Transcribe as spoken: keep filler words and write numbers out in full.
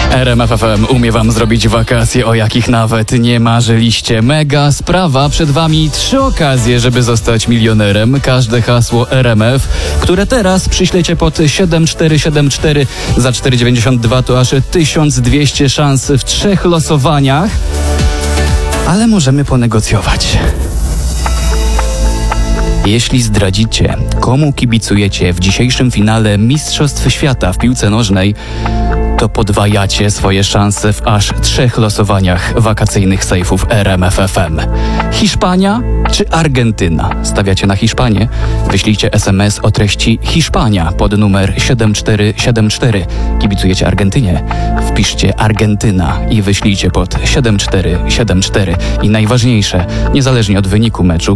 R M F F M umie wam zrobić wakacje, o jakich nawet nie marzyliście. Mega sprawa, przed wami trzy okazje, żeby zostać milionerem. Każde hasło R M F, które teraz przyślecie pod siedem cztery siedem cztery za cztery dziewięćdziesiąt dwa, to aż tysiąc dwieście szans w trzech losowaniach. Ale możemy ponegocjować. Jeśli zdradzicie, komu kibicujecie w dzisiejszym finale Mistrzostw Świata w piłce nożnej, to podwajacie swoje szanse w aż trzech losowaniach wakacyjnych sejfów R M F F M. Hiszpania czy Argentyna? Stawiacie na Hiszpanię? Wyślijcie S M S o treści Hiszpania pod numer siedem cztery siedem cztery. Kibicujecie Argentynie? Wpiszcie Argentyna i wyślijcie pod siedem cztery siedem cztery. I najważniejsze, niezależnie od wyniku meczu,